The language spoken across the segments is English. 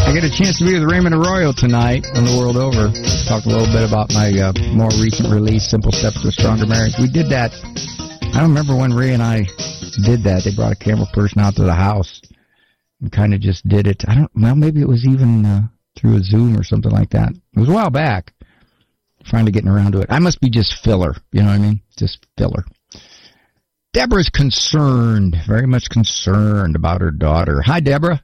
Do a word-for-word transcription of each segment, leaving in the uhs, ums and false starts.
I get a chance to be with Raymond Arroyo tonight on The World Over. Talk a little bit about my uh, more recent release, Simple Steps to a Stronger Marriage. We did that. I don't remember when Ray and I did that. They brought a camera person out to the house and kind of just did it. I don't. Well, maybe it was even uh, through a Zoom or something like that. It was a while back. Finally getting around to it. I must be just filler. You know what I mean? Just filler. Deborah's concerned, very much concerned about her daughter. Hi, Deborah.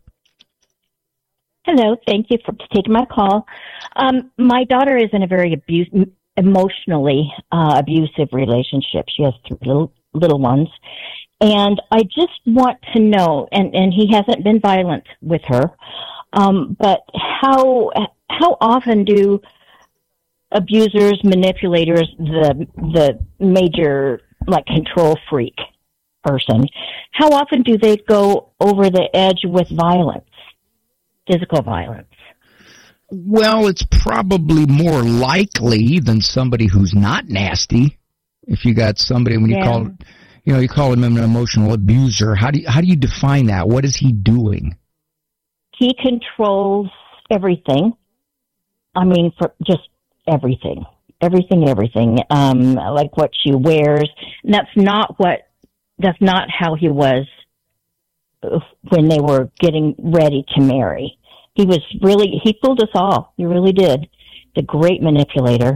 Hello. Thank you for taking my call. Um, my daughter is in a very abuse, emotionally uh, abusive relationship. She has three little, little ones. And I just want to know, and, and he hasn't been violent with her, um, but how how often do abusers, manipulators, the the major, like, control freak person, how often do they go over the edge with violence, physical violence? Well, it's probably more likely than somebody who's not nasty. If you got somebody, when you Yeah. call, you know, you call him an emotional abuser, how do you, how do you define that? What is he doing? He controls everything. I mean, for just everything, everything, everything. Um, like what she wears. And that's not what. That's not how he was when they were getting ready to marry. He was really. He fooled us all. He really did. The great manipulator.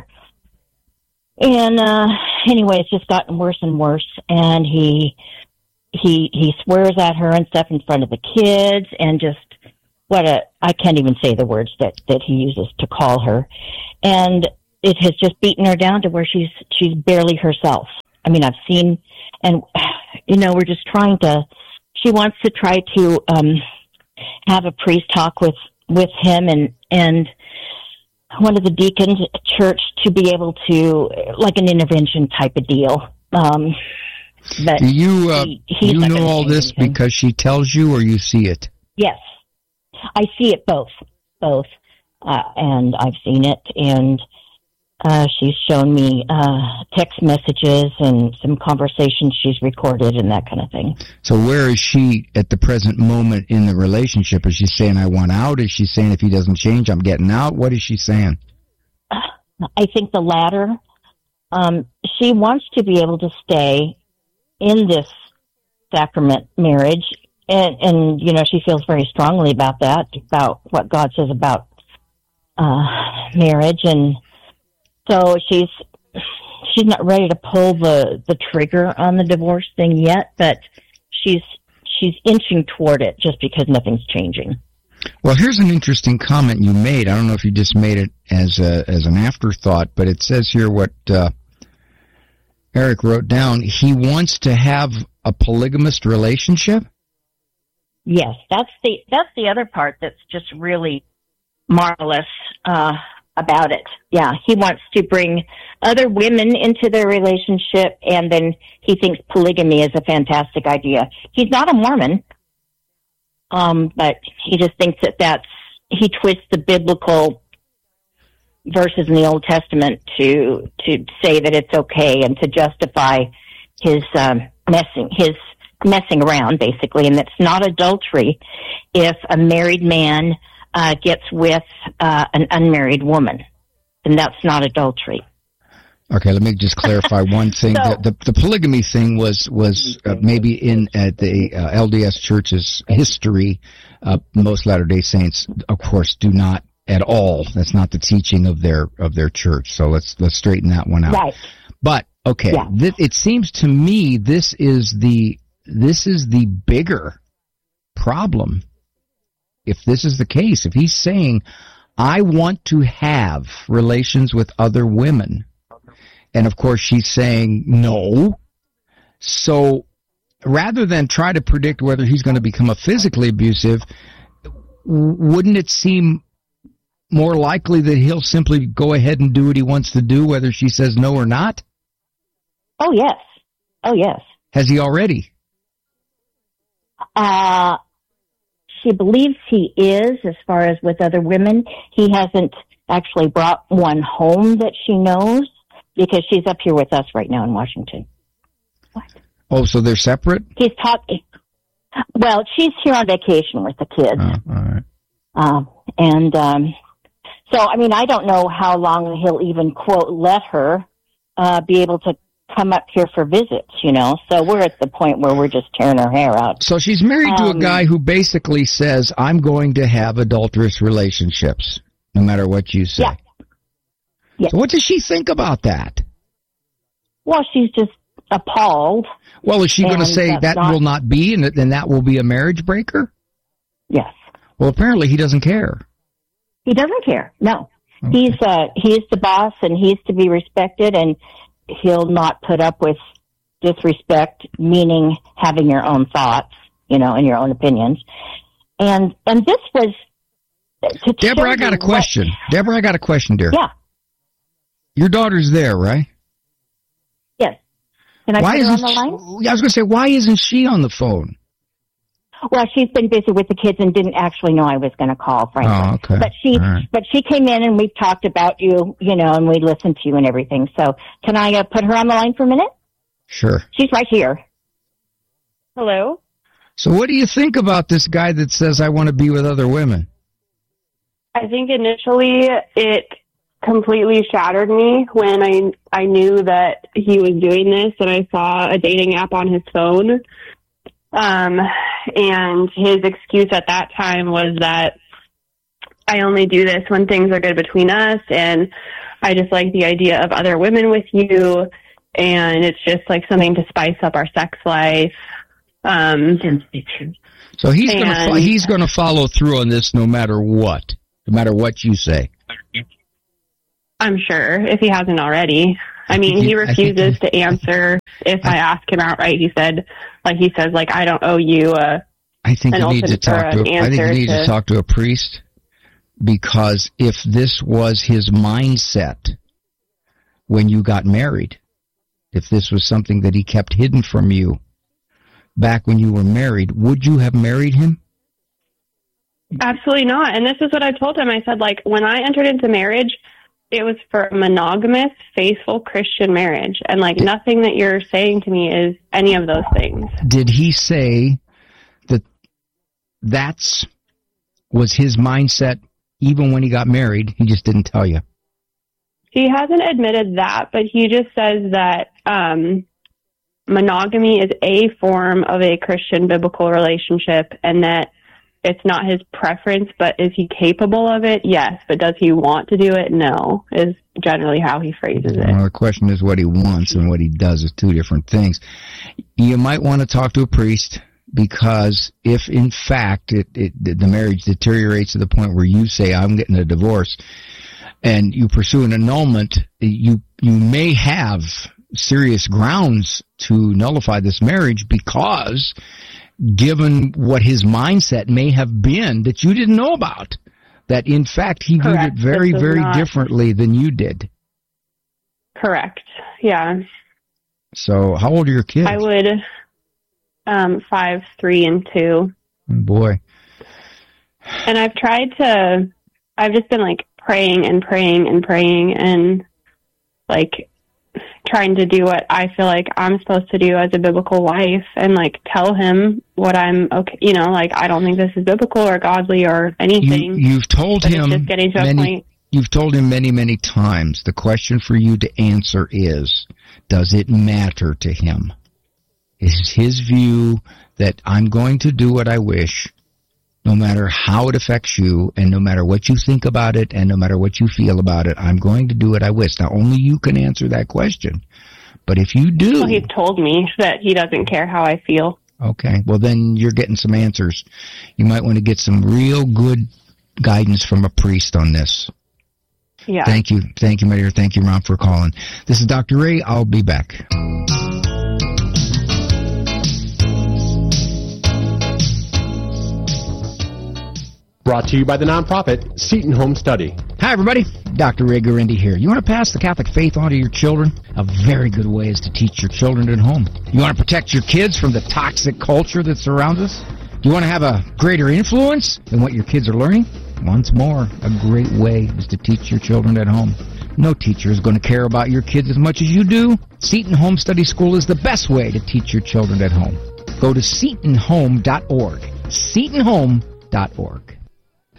And uh, anyway, it's just gotten worse and worse. And he he he swears at her and stuff in front of the kids, and just what a I can't even say the words that that he uses to call her. And it has just beaten her down to where she's she's barely herself. I mean, I've seen, and you know, we're just trying to. She wants to try to um, have a priest talk with with him and and. one of the deacons at church to be able to, like an intervention type of deal. Um, but Do you uh, he, he's you not know gonna all change this anything. because she tells you, or you see it? Yes, I see it both, both, uh, and I've seen it, and uh, she's shown me uh, text messages and some conversations she's recorded and that kind of thing. So where is she at the present moment in the relationship? Is she saying, I want out? Is she saying, if he doesn't change, I'm getting out? What is she saying? I think the latter. Um, she wants to be able to stay in this sacrament marriage, and, and you know, she feels very strongly about that, about what God says about uh, marriage, and so she's she's not ready to pull the, the trigger on the divorce thing yet, but she's she's inching toward it just because nothing's changing. Well, here's an interesting comment you made. I don't know if you just made it as a, as an afterthought, but it says here what uh, Eric wrote down. He wants to have a polygamous relationship? Yes, that's the that's the other part that's just really marvelous uh, about it. Yeah, he wants to bring other women into their relationship, and then he thinks polygamy is a fantastic idea. He's not a Mormon. Um, but he just thinks that that's, he twists the biblical verses in the Old Testament to, to say that it's okay and to justify his, um, messing, his messing around, basically. And it's not adultery if a married man, uh, gets with, uh, an unmarried woman. Then that's not adultery. Okay, let me just clarify one thing. So, the, the, the polygamy thing was was uh, maybe in uh, the uh, L D S Church's history. Uh, most Latter-day Saints, of course, do not at all. That's not the teaching of their of their church. So let's let's straighten that one out. right. But okay, Yeah. th- it seems to me this is the this is the bigger problem. If this is the case, if he's saying, I want to have relations with other women. And, of course, she's saying no. So rather than try to predict whether he's going to become a physically abusive, wouldn't it seem more likely that he'll simply go ahead and do what he wants to do, whether she says no or not? Oh, yes. Oh, yes. Has he already? Uh, she believes he is, as far as with other women. He hasn't actually brought one home that she knows, because she's up here with us right now in Washington. What? Oh, so they're separate? He's talking. Well, she's here on vacation with the kids. Oh, all right. Um, And um, so, I mean, I don't know how long he'll even, quote, let her uh, be able to come up here for visits, you know. So we're at the point where we're just tearing our hair out. So she's married to um, a guy who basically says, I'm going to have adulterous relationships, no matter what you say. Yeah. Yeah. So what does she think about that? Well, she's just appalled. Well, is she going to And say that's that not- will not be, and then that will be a marriage breaker? Yes. Well, apparently he doesn't care. He doesn't care. No. Okay. He's uh he's the boss and he's to be respected, and he'll not put up with disrespect, meaning having your own thoughts, you know, and your own opinions. And and this was to Deborah, show I got a you question. what- Deborah, I got a question, dear. Yeah. Your daughter's there, right? Yes. Can I Why put her on isn't the she, line? I was going to say, why isn't she on the phone? Well, she's been busy with the kids and didn't actually know I was going to call, frankly. Oh, okay. But she, All right. but she came in and we've talked about you, you know, and we listened to you and everything. So can I uh, put her on the line for a minute? Sure. She's right here. Hello? So what do you think about this guy that says, I want to be with other women? I think initially it completely shattered me when I I knew that he was doing this, and I saw a dating app on his phone. Um, and his excuse at that time was that I only do this when things are good between us, and I just like the idea of other women with you, and it's just like something to spice up our sex life. Um, So he's going to And- he's going to follow through on this no matter what, no matter what you say. I'm sure, if he hasn't already. I mean, think he he- I think refuses he- to answer if I ask him outright. He said, like he says, like, I don't owe you a, I think An you need to ultimate- talk or to. an A, I think you answer need to to- talk to a priest, because if this was his mindset when you got married, if this was something that he kept hidden from you back when you were married, would you have married him? absolutely not. And this is what I told him. I said, like, when I entered into marriage, it was for a monogamous, faithful Christian marriage. And, like, nothing that you're saying to me is any of those things. Did he say that that's was his mindset even when he got married? He just didn't tell you. He hasn't admitted that, but he just says that um, monogamy is a form of a Christian biblical relationship, and that it's not his preference, but is he capable of it? Yes. But does he want to do it? No, is generally how he phrases it. Well, the question is what he wants, and what he does is two different things. You might want to talk to a priest, because if in fact it, it the marriage deteriorates to the point where you say, I'm getting a divorce, and you pursue an annulment, you you may have serious grounds to nullify this marriage, because given what his mindset may have been that you didn't know about, that in fact he viewed Correct. it very, This is very not- differently than you did. Correct. Yeah. So how old are your kids? I would, um, five, three, and two. Oh, boy. And I've tried to, I've just been like praying and praying and praying and like trying to do what I feel like I'm supposed to do as a biblical wife, and like tell him what I'm okay, you know, like I don't think this is biblical or godly or anything. You, you've told but him it's just getting to a many, point. You've told him many, many times. The question for you to answer is, does it matter to him? Is his view that I'm going to do what I wish, no matter how it affects you, and no matter what you think about it, and no matter what you feel about it, I'm going to do what I wish. Now, only you can answer that question. But if you do... Well, he's told me that he doesn't care how I feel. Okay, well then you're getting some answers. You might want to get some real good guidance from a priest on this. Yeah. Thank you. Thank you, Mayor. Thank you, Ron, for calling. This is Doctor Ray. I'll be back. Brought to you by the nonprofit Seton Home Study. Hi, everybody. Doctor Ray Guarendi here. You want to pass the Catholic faith on to your children? A very good way is to teach your children at home. You want to protect your kids from the toxic culture that surrounds us? Do you want to have a greater influence in what your kids are learning? Once more, a great way is to teach your children at home. No teacher is going to care about your kids as much as you do. Seton Home Study School is the best way to teach your children at home. Go to seton home dot org. seton home dot org.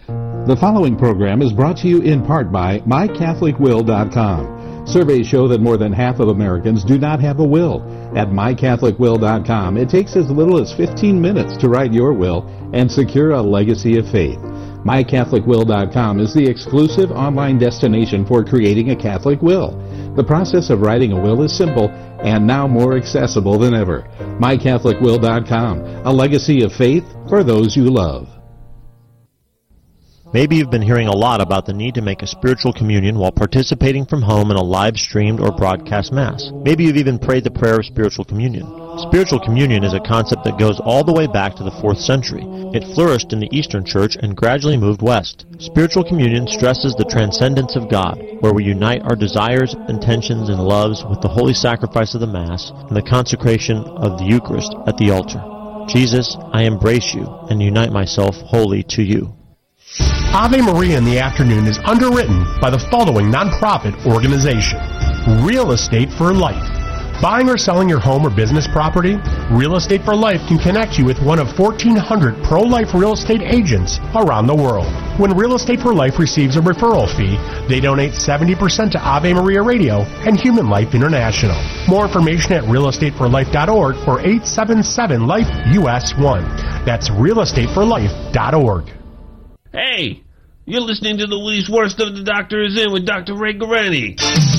The following program is brought to you in part by my catholic will dot com. Surveys show that more than half of Americans do not have a will. At my catholic will dot com, it takes as little as fifteen minutes to write your will and secure a legacy of faith. my catholic will dot com is the exclusive online destination for creating a Catholic will. The process of writing a will is simple and now more accessible than ever. my catholic will dot com, a legacy of faith for those you love. Maybe you've been hearing a lot about the need to make a spiritual communion while participating from home in a live-streamed or broadcast Mass. Maybe you've even prayed the prayer of spiritual communion. Spiritual communion is a concept that goes all the way back to the fourth century. It flourished in the Eastern Church and gradually moved west. Spiritual communion stresses the transcendence of God, where we unite our desires, intentions, and loves with the holy sacrifice of the Mass and the consecration of the Eucharist at the altar. Jesus, I embrace you and unite myself wholly to you. Ave Maria in the Afternoon is underwritten by the following nonprofit organization: Real Estate for Life. Buying or selling your home or business property? Real Estate for Life can connect you with one of fourteen hundred pro-life real estate agents around the world. When Real Estate for Life receives a referral fee, they donate seventy percent to Ave Maria Radio and Human Life International. More information at real estate for life dot org or eight seven seven life U S one. That's real estate for life dot org. Hey, you're listening to the Least Worst of the Doctor is In with Doctor Ray Guarani.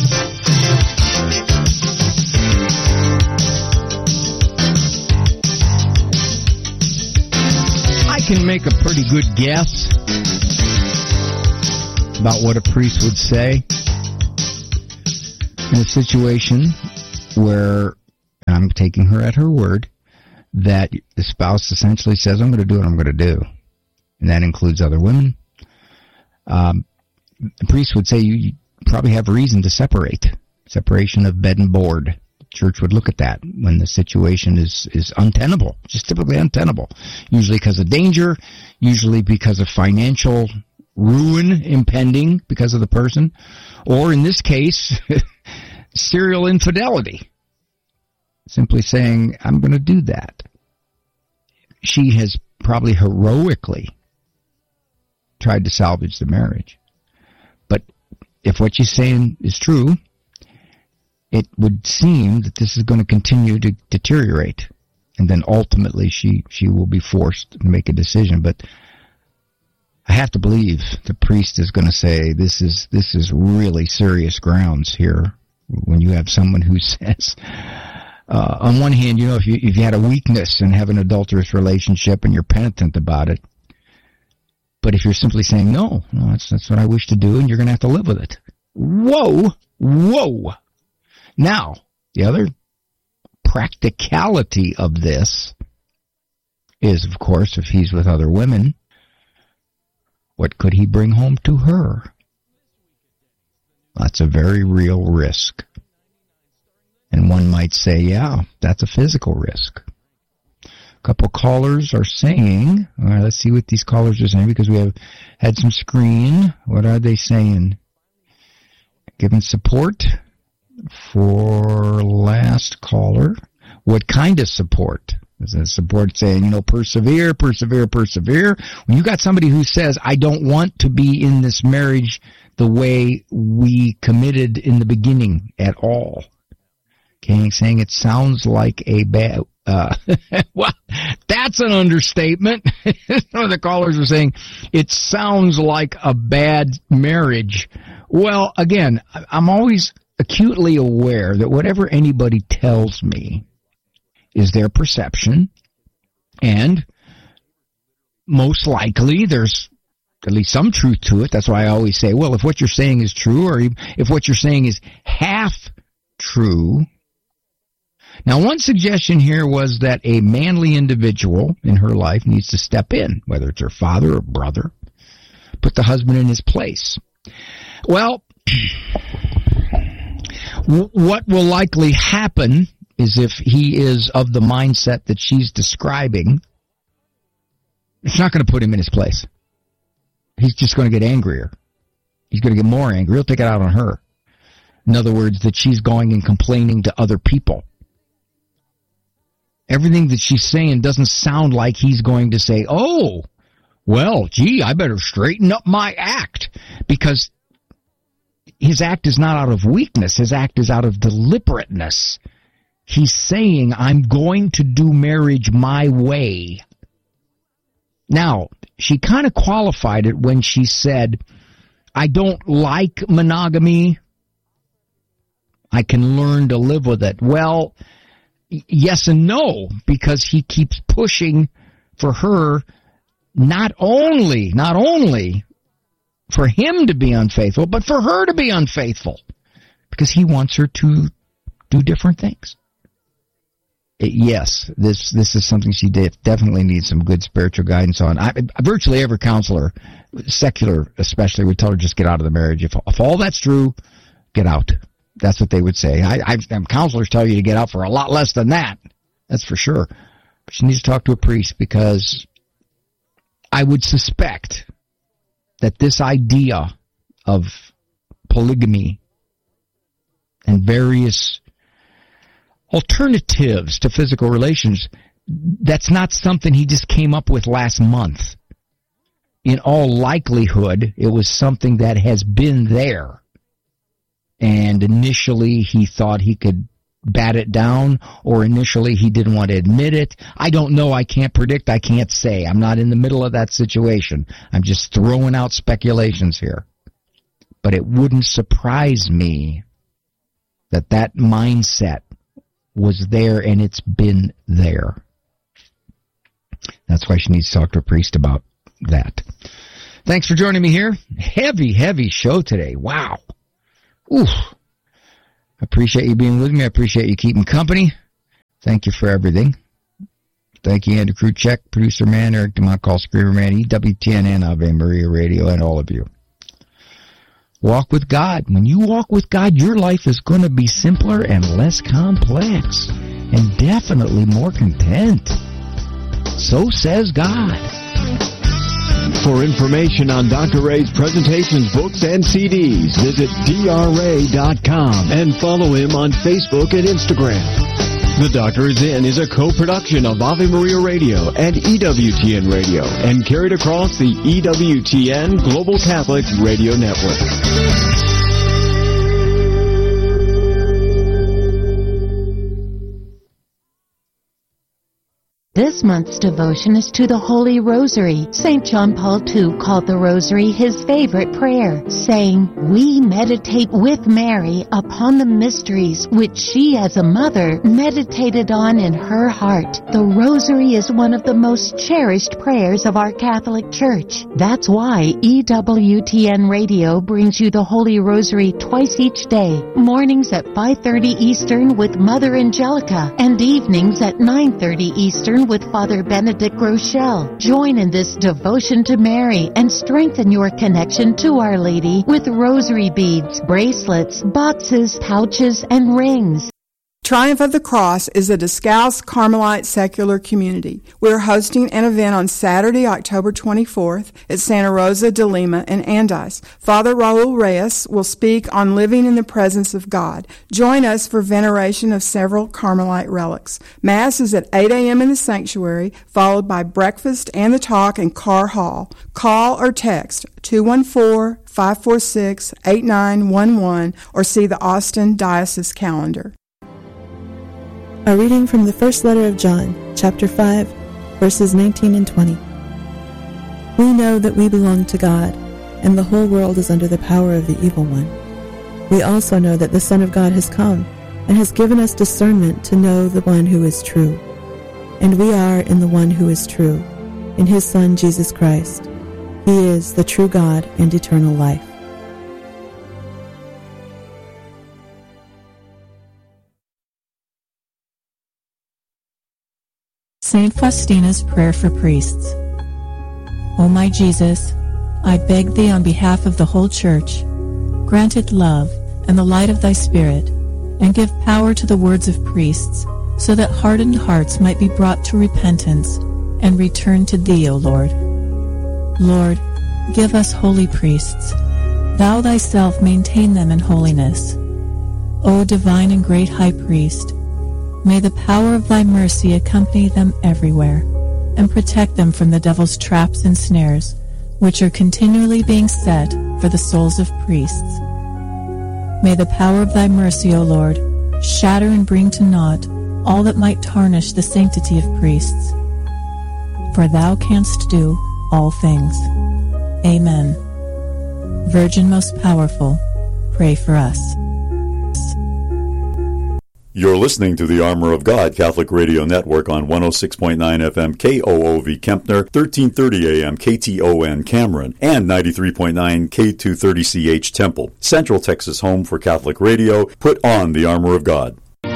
I can make a pretty good guess about what a priest would say in a situation where, and I'm taking her at her word, that the spouse essentially says, I'm going to do what I'm going to do. And that includes other women. Um, the priest would say you, you probably have reason to separate. Separation of bed and board. The church would look at that when the situation is, is untenable. Just typically untenable. Usually because of danger. Usually because of financial ruin impending because of the person. Or in this case, serial infidelity. Simply saying, I'm going to do that. She has probably heroically tried to salvage the marriage. But if what she's saying is true, it would seem that this is going to continue to deteriorate. And then ultimately she, she will be forced to make a decision. But I have to believe the priest is going to say this is this is really serious grounds here. When you have someone who says, uh, on one hand, you know, if you if you had a weakness and have an adulterous relationship and you're penitent about it, but if you're simply saying, no, no, that's, that's what I wish to do, and you're going to have to live with it. Whoa, whoa. Now, the other practicality of this is, of course, if he's with other women, what could he bring home to her? That's a very real risk. And one might say, yeah, that's a physical risk. A couple callers are saying, all right, let's see what these callers are saying because we have had some screen. What are they saying? Giving support for last caller. What kind of support? Is it support saying, you know, persevere, persevere, persevere? When you got somebody who says, I don't want to be in this marriage the way we committed in the beginning at all. Okay, saying it sounds like a bad, uh, well, that's an understatement. Some of the callers are saying it sounds like a bad marriage. Well, again, I'm always acutely aware that whatever anybody tells me is their perception, and most likely there's at least some truth to it. That's why I always say, well, if what you're saying is true, or if what you're saying is half true. Now, one suggestion here was that a manly individual in her life needs to step in, whether it's her father or brother, put the husband in his place. Well, what will likely happen is if he is of the mindset that she's describing, it's not going to put him in his place. He's just going to get angrier. He's going to get more angry. He'll take it out on her. In other words, that she's going and complaining to other people. Everything that she's saying doesn't sound like he's going to say, oh, well, gee, I better straighten up my act, because his act is not out of weakness. His act is out of deliberateness. He's saying, I'm going to do marriage my way. Now, she kind of qualified it when she said, I don't like monogamy. I can learn to live with it. Well, yes and no, because he keeps pushing for her not only, not only for him to be unfaithful, but for her to be unfaithful, because he wants her to do different things. It, yes, this this is something she did, definitely needs some good spiritual guidance on. I, virtually every counselor, secular especially, would tell her just get out of the marriage. If, if all that's true, get out. That's what they would say. I, I've counselors tell you to get out for a lot less than that. That's for sure. But she needs to talk to a priest, because I would suspect that this idea of polygamy and various alternatives to physical relations, that's not something he just came up with last month. In all likelihood, it was something that has been there. And initially he thought he could bat it down, or initially he didn't want to admit it. I don't know. I can't predict. I can't say. I'm not in the middle of that situation. I'm just throwing out speculations here. But it wouldn't surprise me that that mindset was there, and it's been there. That's why she needs to talk to a priest about that. Thanks for joining me here. Heavy, heavy show today. Wow. Ooh. I appreciate you being with me. I appreciate you keeping company. Thank you for everything. Thank you, Andy Kruchek, Producer Man, Eric DeMont, Call Screamer Man, E W T N N, Ave Maria Radio, and all of you. Walk with God. When you walk with God, your life is going to be simpler and less complex, and definitely more content. So says God. For information on Doctor Ray's presentations, books, and C Ds, visit D R ray dot com and follow him on Facebook and Instagram. The Doctor Is In is a co-production of Ave Maria Radio and E W T N Radio, and carried across the E W T N Global Catholic Radio Network. This month's devotion is to the Holy Rosary. Saint John Paul the Second called the Rosary his favorite prayer, saying, "We meditate with Mary upon the mysteries which she as a mother meditated on in her heart." The Rosary is one of the most cherished prayers of our Catholic Church. That's why E W T N Radio brings you the Holy Rosary twice each day, mornings at five thirty Eastern with Mother Angelica, and evenings at nine thirty Eastern with Father Benedict Rochelle. Join in this devotion to Mary and strengthen your connection to Our Lady with rosary beads, bracelets, boxes, pouches, and rings. Triumph of the Cross is a Descalce Carmelite secular community. We're hosting an event on Saturday, October twenty-fourth at Santa Rosa de Lima in Andes. Father Raul Reyes will speak on living in the presence of God. Join us for veneration of several Carmelite relics. Mass is at eight a.m. in the sanctuary, followed by breakfast and the talk in Carr Hall. Call or text two one four, five four six, eight nine one one or see the Austin Diocese calendar. A reading from the first letter of John, chapter five, verses nineteen and twenty. We know that we belong to God, and the whole world is under the power of the evil one. We also know that the Son of God has come, and has given us discernment to know the one who is true. And we are in the one who is true, in his Son Jesus Christ. He is the true God and eternal life. Saint Faustina's Prayer for Priests. O my Jesus, I beg thee on behalf of the whole Church, grant it love and the light of thy Spirit, and give power to the words of priests, so that hardened hearts might be brought to repentance and return to thee, O Lord. Lord, give us holy priests. Thou thyself maintain them in holiness. O divine and great High Priest, may the power of thy mercy accompany them everywhere, and protect them from the devil's traps and snares, which are continually being set for the souls of priests. May the power of thy mercy, O Lord, shatter and bring to naught all that might tarnish the sanctity of priests. For thou canst do all things. Amen. Virgin most powerful, pray for us. You're listening to the Armor of God Catholic Radio Network on one oh six point nine F M K O O V Kempner, thirteen thirty A M K T O N Cameron, and ninety-three point nine K two thirty C H Temple. Central Texas home for Catholic radio. Put on the Armor of God.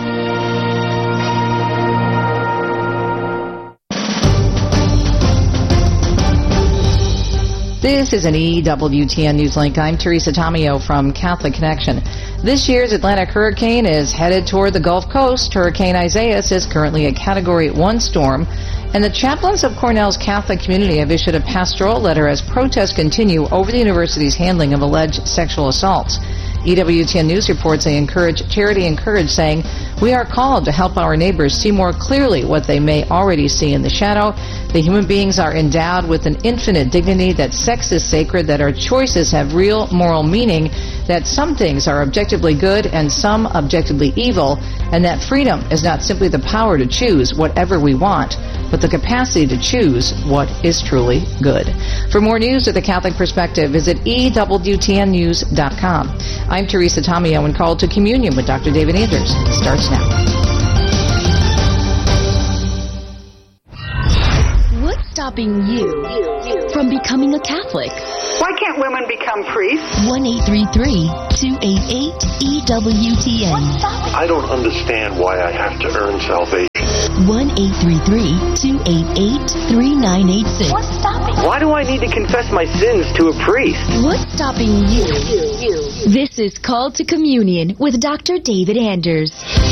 This is an E W T N News Link. I'm Teresa Tomeo from Catholic Connection. This year's Atlantic hurricane is headed toward the Gulf Coast. Hurricane Isaias is currently a Category one storm, and the chaplains of Cornell's Catholic community have issued a pastoral letter as protests continue over the university's handling of alleged sexual assaults. E W T N News reports they encourage Charity Encourage, saying, "We are called to help our neighbors see more clearly what they may already see in the shadow. The human beings are endowed with an infinite dignity, that sex is sacred, that our choices have real moral meaning, that some things are objectively good and some objectively evil, and that freedom is not simply the power to choose whatever we want, but the capacity to choose what is truly good." For more news of the Catholic perspective, visit E W T N news dot com. I'm Teresa Tomeo, and Called to Communion with Doctor David Anders starts now. What's stopping you from becoming a Catholic? Why can't women become priests? one eight three three, two eight eight, E W T N. I don't understand why I have to earn salvation. one eight three three, two eight eight, three nine eight six. What's stopping? Why do I need to confess my sins to a priest? What's stopping you? This is Called to Communion with Doctor David Anders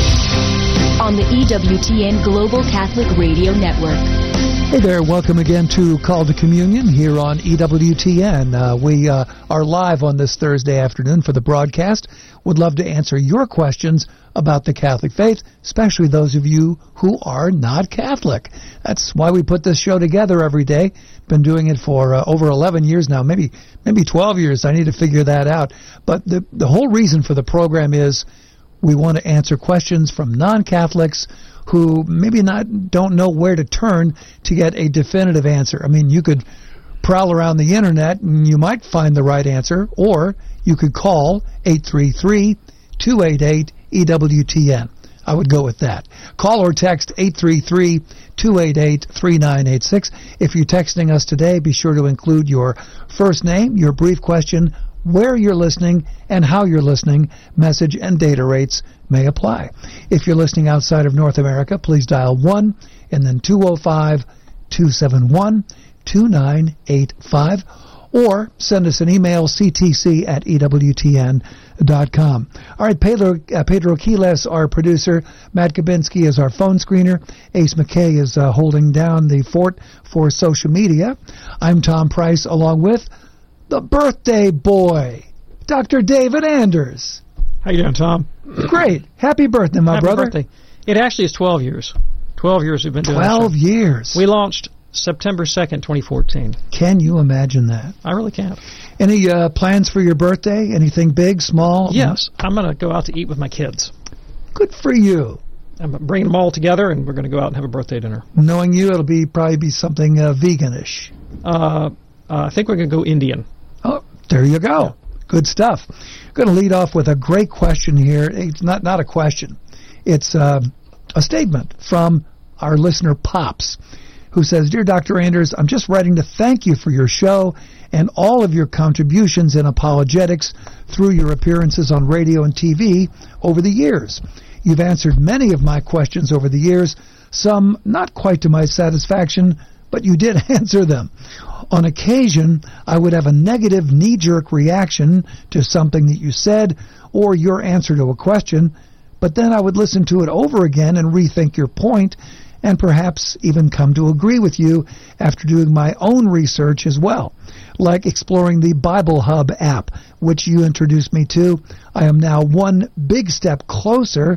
on the E W T N Global Catholic Radio Network. Hey there, welcome again to Call to Communion here on E W T N. Uh, we uh, are live on this Thursday afternoon for the broadcast. Would love to answer your questions about the Catholic faith, especially those of you who are not Catholic. That's why we put this show together every day. Been doing it for uh, over eleven years now, maybe maybe twelve years. I need to figure that out. But the the whole reason for the program is we want to answer questions from non-Catholics who maybe not don't know where to turn to get a definitive answer. I mean, you could prowl around the internet and you might find the right answer, or you could call eight three three, two eight eight, E W T N. I would go with that. Call or text eight three three, two eight eight, three nine eight six. If you're texting us today, be sure to include your first name, your brief question, where you're listening, and how you're listening. Message and data rates may apply. If you're listening outside of North America, please dial one and then two oh five, two seven one, two nine eight five, or send us an email, c t c at e w t n dot com. All right, Pedro, uh, Pedro Quiles, our producer. Matt Kabinski is our phone screener. Ace McKay is uh, holding down the fort for social media. I'm Tom Price, along with the birthday boy, Doctor David Anders. How you doing, Tom? Great. Happy birthday, my Happy brother. Birthday. It actually is twelve years. twelve years we've been doing this. twelve years. We launched September second, twenty fourteen. Can you imagine that? I really can't. Any uh, plans for your birthday? Anything big, small? Yes. I'm going to go out to eat with my kids. Good for you. I'm bringing them all together, and we're going to go out and have a birthday dinner. Knowing you, it'll be probably be something uh, veganish. Uh, uh, I think we're going to go Indian. Oh, there you go. Yeah. Good stuff. Going to lead off with a great question here. It's not, not a question. It's uh, a statement from our listener, Pops, who says, "Dear Doctor Anders, I'm just writing to thank you for your show and all of your contributions in apologetics through your appearances on radio and T V over the years. You've answered many of my questions over the years, some not quite to my satisfaction, but you did answer them. On occasion, I would have a negative knee-jerk reaction to something that you said or your answer to a question, but then I would listen to it over again and rethink your point and perhaps even come to agree with you after doing my own research as well, like exploring the Bible Hub app, which you introduced me to. I am now one big step closer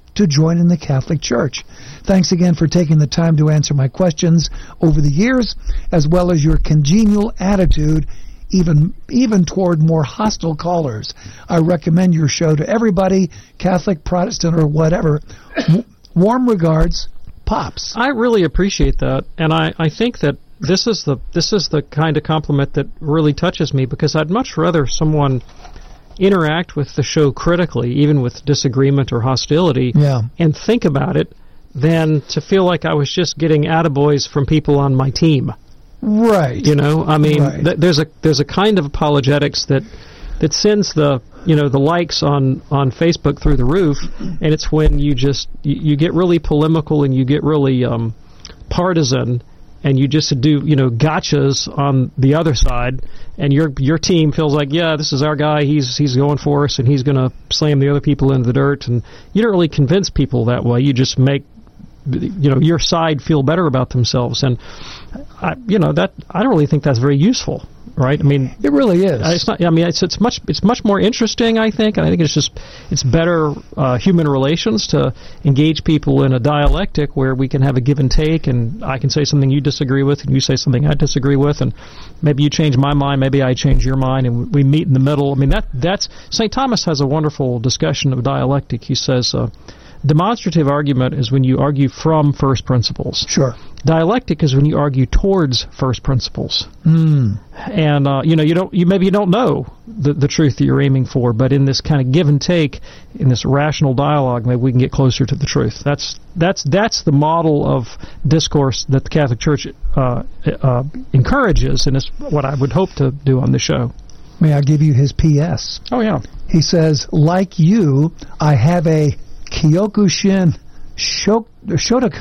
to join in the Catholic Church. Thanks again for taking the time to answer my questions over the years, as well as your congenial attitude, even even toward more hostile callers. I recommend your show to everybody, Catholic, Protestant, or whatever. W- warm regards, Pops. I really appreciate that, and I, I think that this is the this is the kind of compliment that really touches me, because I'd much rather someone interact with the show critically, even with disagreement or hostility, yeah. and think about it, than to feel like I was just getting attaboys from people on my team. Right. You know, I mean, right. th- there's a there's a kind of apologetics that that sends the you know the likes on, on Facebook through the roof, and it's when you just you, you get really polemical and you get really um, partisan, and you just do you know gotchas on the other side, and your your team feels like, yeah, this is our guy, he's he's going for us, and he's going to slam the other people into the dirt, and you don't really convince people that way. You just make you know your side feel better about themselves, and I, you know that I don't really think that's very useful, right? I mean, it really is. It's not. I mean, it's it's much it's much more interesting, I think, and I think it's just it's better uh, human relations to engage people in a dialectic where we can have a give and take, and I can say something you disagree with, and you say something I disagree with, and maybe you change my mind, maybe I change your mind, and we meet in the middle. I mean, that that's Saint Thomas has a wonderful discussion of dialectic. He says. Uh, Demonstrative argument is when you argue from first principles. Sure. Dialectic is when you argue towards first principles. Mm. And uh, you know, you don't, you maybe you don't know the, the truth that you're aiming for, but in this kind of give and take, in this rational dialogue, maybe we can get closer to the truth. That's that's that's the model of discourse that the Catholic Church uh, uh, encourages, and it's what I would hope to do on the show. May I give you his P S? Oh yeah. He says, like you, I have a Kyokushin Shotokan